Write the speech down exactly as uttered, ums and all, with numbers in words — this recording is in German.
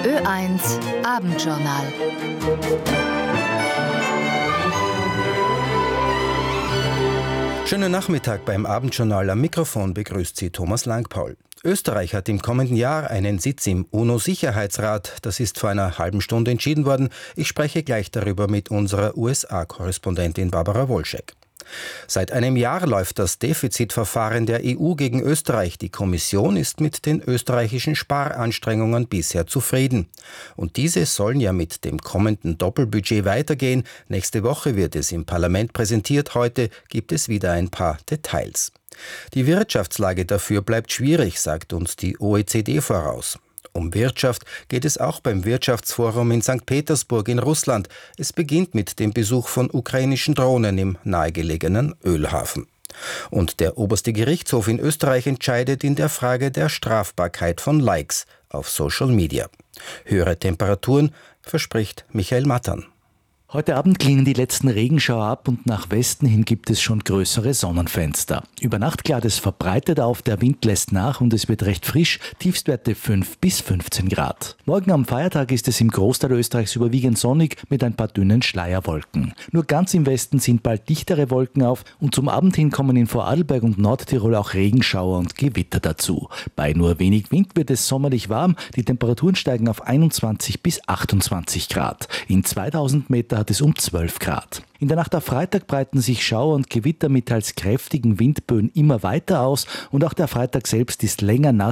Ö eins Abendjournal. Schönen Nachmittag beim Abendjournal. Am Mikrofon begrüßt Sie Thomas Langpaul. Österreich hat im kommenden Jahr einen Sitz im UNO-Sicherheitsrat. Das ist vor einer halben Stunde entschieden worden. Ich spreche gleich darüber mit unserer U S A-Korrespondentin Barbara Wolschek. Seit einem Jahr läuft das Defizitverfahren der E U gegen Österreich. Die Kommission ist mit den österreichischen Sparanstrengungen bisher zufrieden. Und diese sollen ja mit dem kommenden Doppelbudget weitergehen. Nächste Woche wird es im Parlament präsentiert. Heute gibt es wieder ein paar Details. Die Wirtschaftslage dafür bleibt schwierig, sagt uns die O E C D voraus. Um Wirtschaft geht es auch beim Wirtschaftsforum in Sankt Petersburg in Russland. Es beginnt mit dem Besuch von ukrainischen Drohnen im nahegelegenen Ölhafen. Und der oberste Gerichtshof in Österreich entscheidet in der Frage der Strafbarkeit von Likes auf Social Media. Höhere Temperaturen verspricht Michael Mattern. Heute Abend klingen die letzten Regenschauer ab und nach Westen hin gibt es schon größere Sonnenfenster. Über Nacht klart es verbreitet auf, der Wind lässt nach und es wird recht frisch, Tiefstwerte fünf bis fünfzehn Grad. Morgen am Feiertag ist es im Großteil Österreichs überwiegend sonnig mit ein paar dünnen Schleierwolken. Nur ganz im Westen sind bald dichtere Wolken auf und zum Abend hin kommen in Vorarlberg und Nordtirol auch Regenschauer und Gewitter dazu. Bei nur wenig Wind wird es sommerlich warm, die Temperaturen steigen auf einundzwanzig bis achtundzwanzig Grad. In zweitausend Meter hat es um zwölf Grad. In der Nacht auf Freitag breiten sich Schauer und Gewitter mit teils kräftigen Windböen immer weiter aus und auch der Freitag selbst ist länger nass